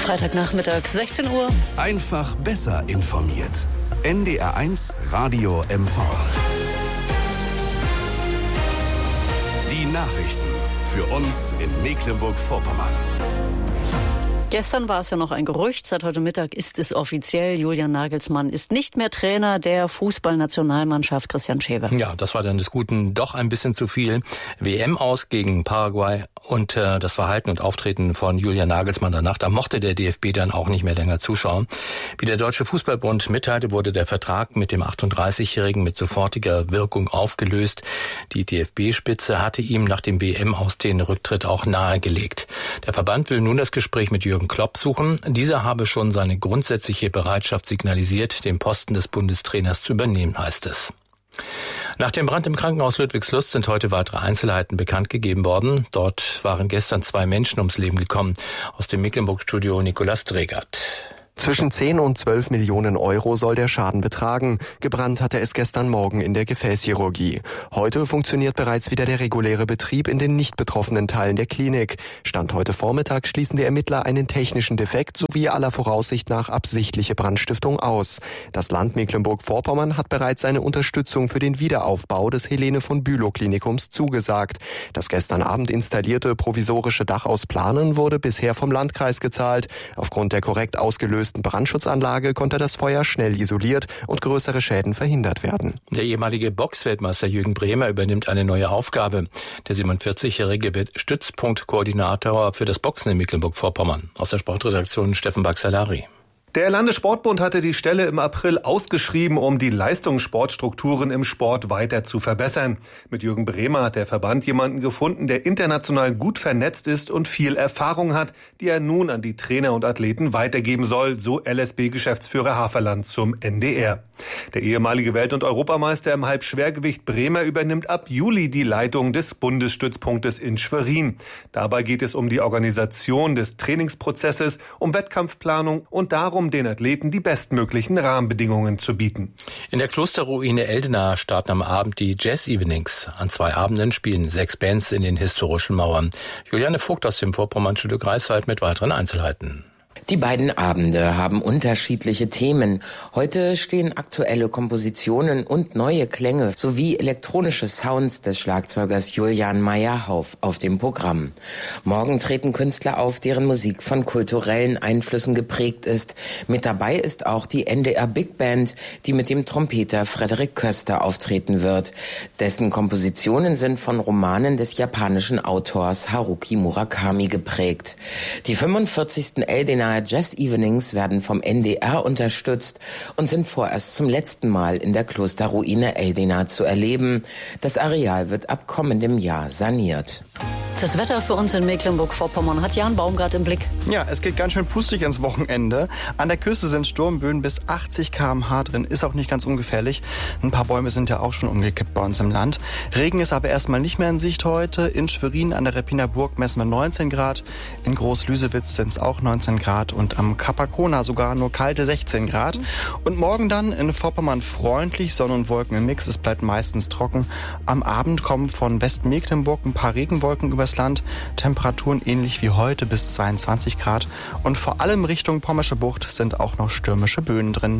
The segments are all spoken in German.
Freitagnachmittag, 16 Uhr. Einfach besser informiert. NDR1 Radio MV. Die Nachrichten für uns in Mecklenburg-Vorpommern. Gestern war es ja noch ein Gerücht, seit heute Mittag ist es offiziell. Julian Nagelsmann ist nicht mehr Trainer der Fußballnationalmannschaft Christian Schewe. Ja, das war dann des Guten doch ein bisschen zu viel. WM aus gegen Paraguay und das Verhalten und Auftreten von Julian Nagelsmann danach, da mochte der DFB dann auch nicht mehr länger zuschauen. Wie der Deutsche Fußballbund mitteilte, wurde der Vertrag mit dem 38-Jährigen mit sofortiger Wirkung aufgelöst. Die DFB-Spitze hatte ihm nach dem WM aus den Rücktritt auch nahegelegt. Der Verband will nun das Gespräch mit Jürgen Klopp suchen. Dieser habe schon seine grundsätzliche Bereitschaft signalisiert, den Posten des Bundestrainers zu übernehmen, heißt es. Nach dem Brand im Krankenhaus Ludwigslust sind heute weitere Einzelheiten bekannt gegeben worden. Dort waren gestern 2 Menschen ums Leben gekommen. Aus dem Mecklenburg-Studio Nikolaus Dregert. Zwischen 10 und 12 Millionen Euro soll der Schaden betragen. Gebrannt hatte es gestern Morgen in der Gefäßchirurgie. Heute funktioniert bereits wieder der reguläre Betrieb in den nicht betroffenen Teilen der Klinik. Stand heute Vormittag schließen die Ermittler einen technischen Defekt sowie aller Voraussicht nach absichtliche Brandstiftung aus. Das Land Mecklenburg-Vorpommern hat bereits seine Unterstützung für den Wiederaufbau des Helene-von-Bülow-Klinikums zugesagt. Das gestern Abend installierte provisorische Dach aus Planen wurde bisher vom Landkreis gezahlt. Aufgrund der korrekt ausgelösten Brandschutzanlage konnte das Feuer schnell isoliert und größere Schäden verhindert werden. Der ehemalige Boxweltmeister Jürgen Bremer übernimmt eine neue Aufgabe. Der 47-Jährige wird Stützpunktkoordinator für das Boxen in Mecklenburg-Vorpommern. Aus der Sportredaktion Steffen Baxalari. Der Landessportbund hatte die Stelle im April ausgeschrieben, um die Leistungssportstrukturen im Sport weiter zu verbessern. Mit Jürgen Bremer hat der Verband jemanden gefunden, der international gut vernetzt ist und viel Erfahrung hat, die er nun an die Trainer und Athleten weitergeben soll, so LSB-Geschäftsführer Haferland zum NDR. Der ehemalige Welt- und Europameister im Halbschwergewicht Bremer übernimmt ab Juli die Leitung des Bundesstützpunktes in Schwerin. Dabei geht es um die Organisation des Trainingsprozesses, um Wettkampfplanung und darum, den Athleten die bestmöglichen Rahmenbedingungen zu bieten. In der Klosterruine Eldena starten am Abend die Jazz Evenings. An 2 Abenden spielen 6 Bands in den historischen Mauern. Juliane Vogt aus dem Vorpommernstudio Greifswald mit weiteren Einzelheiten. Die beiden Abende haben unterschiedliche Themen. Heute stehen aktuelle Kompositionen und neue Klänge sowie elektronische Sounds des Schlagzeugers Julian Meyerhoff auf dem Programm. Morgen treten Künstler auf, deren Musik von kulturellen Einflüssen geprägt ist. Mit dabei ist auch die NDR Big Band, die mit dem Trompeter Frederik Köster auftreten wird. Dessen Kompositionen sind von Romanen des japanischen Autors Haruki Murakami geprägt. Die 45. Eldenaer Jazz Evenings werden vom NDR unterstützt und sind vorerst zum letzten Mal in der Klosterruine Eldena zu erleben. Das Areal wird ab kommendem Jahr saniert. Das Wetter für uns in Mecklenburg-Vorpommern hat Jan Baumgart im Blick. Ja, es geht ganz schön pustig ins Wochenende. An der Küste sind Sturmböen bis 80 km/h drin. Ist auch nicht ganz ungefährlich. Ein paar Bäume sind ja auch schon umgekippt bei uns im Land. Regen ist aber erstmal nicht mehr in Sicht heute. In Schwerin an der Reppiner Burg messen wir 19 Grad. In Groß-Lüsewitz sind es auch 19 Grad. Und am Kap Arkona sogar nur kalte 16 Grad. Und morgen dann in Vorpommern freundlich, Sonne und Wolken im Mix. Es bleibt meistens trocken. Am Abend kommen von Westmecklenburg ein paar Regenwolken übers Land. Temperaturen ähnlich wie heute bis 22 Grad. Und vor allem Richtung Pommersche Bucht sind auch noch stürmische Böen drin.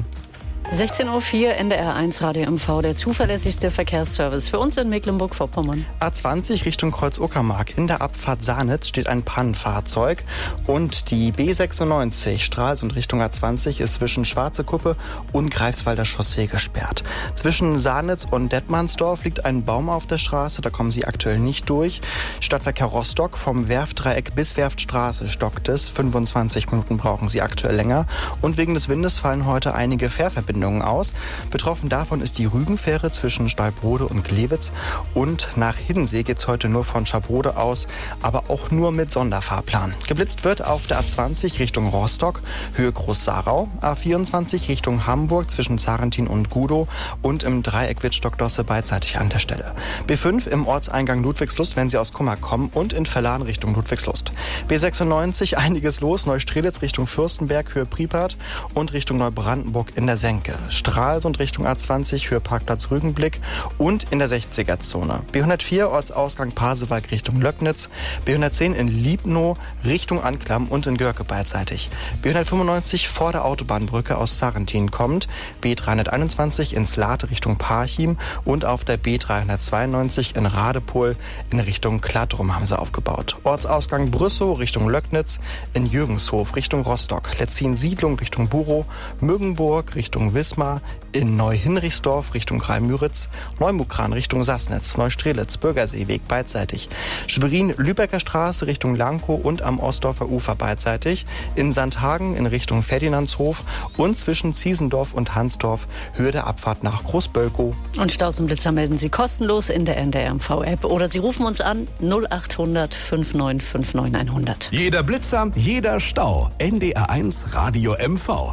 16:04 Uhr, NDR1 Radio MV, der zuverlässigste Verkehrsservice für uns in Mecklenburg-Vorpommern. A20 Richtung Kreuz-Uckermark. In der Abfahrt Sahnitz steht ein Pannenfahrzeug. Und die B96 Stralsund Richtung A20 ist zwischen Schwarze Kuppe und Greifswalder Chaussee gesperrt. Zwischen Sahnitz und Detmansdorf liegt ein Baum auf der Straße. Da kommen Sie aktuell nicht durch. Stadtverkehr Rostock vom Werftdreieck bis Werftstraße stockt es. 25 Minuten brauchen Sie aktuell länger. Und wegen des Windes fallen heute einige Fährverbindungen aus. Betroffen davon ist die Rügenfähre zwischen Stallbrode und Glewitz. Und nach Hiddensee geht es heute nur von Schabrode aus, aber auch nur mit Sonderfahrplan. Geblitzt wird auf der A20 Richtung Rostock, Höhe Groß-Sarau, A24 Richtung Hamburg zwischen Zarentin und Gudow und im Dreieck Wittstock-Dosse beidseitig an der Stelle. B5 im Ortseingang Ludwigslust, wenn Sie aus Kummer kommen, und in Verlan Richtung Ludwigslust. B96 einiges los, Neustrelitz Richtung Fürstenberg, Höhe Pripart und Richtung Neubrandenburg in der Senke. Strecke. Stralsund Richtung A20 für Parkplatz Rügenblick und in der 60er-Zone. B104 Ortsausgang Pasewalk Richtung Löcknitz. B110 in Liebnow Richtung Anklam und in Görke beidseitig. B195 vor der Autobahnbrücke aus Sarrentin kommt. B321 ins Laat Richtung Parchim und auf der B392 in Radepohl in Richtung Klattrum haben sie aufgebaut. Ortsausgang Brüssow Richtung Löcknitz, in Jürgenshof Richtung Rostock, Letzin-Siedlung Richtung Burow, Mögenburg Richtung Wismar, in Neu-Hinrichsdorf Richtung Kralmüritz, Neumukran Richtung Sassnitz, Neustrelitz, Bürgerseeweg beidseitig, Schwerin-Lübecker Straße Richtung Lankow und am Ostdorfer Ufer beidseitig, in Sandhagen in Richtung Ferdinandshof und zwischen Ziesendorf und Hansdorf Höhe der Abfahrt nach Großbölkow. Und Staus und Blitzer melden Sie kostenlos in der NDR-MV-App oder Sie rufen uns an 0800 5959 100. Jeder Blitzer, jeder Stau. NDR1 Radio MV.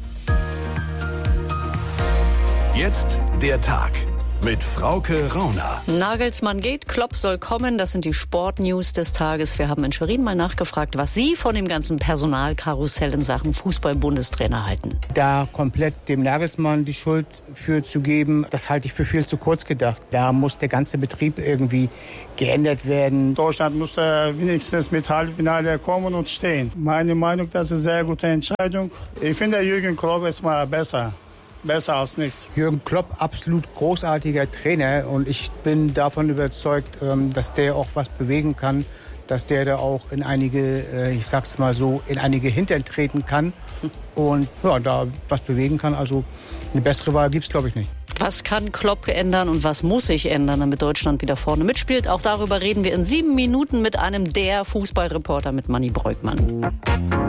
Jetzt der Tag mit Frauke Rauner. Nagelsmann geht, Klopp soll kommen. Das sind die Sportnews des Tages. Wir haben in Schwerin mal nachgefragt, was Sie von dem ganzen Personalkarussell in Sachen Fußball-Bundestrainer halten. Da komplett dem Nagelsmann die Schuld für zu geben, das halte ich für viel zu kurz gedacht. Da muss der ganze Betrieb irgendwie geändert werden. Deutschland muss wenigstens mit Halbfinale kommen und stehen. Meine Meinung, das ist eine sehr gute Entscheidung. Ich finde, Jürgen Klopp ist mal besser. Besser als nichts. Jürgen Klopp, absolut großartiger Trainer und ich bin davon überzeugt, dass der auch was bewegen kann, dass der da auch in einige, ich sag's mal so, in einige Hintern treten kann und ja, da was bewegen kann. Also eine bessere Wahl gibt's, glaube ich, nicht. Was kann Klopp ändern und was muss sich ändern, damit Deutschland wieder vorne mitspielt? Auch darüber reden wir in 7 Minuten mit einem der Fußballreporter, mit Manni Breukmann.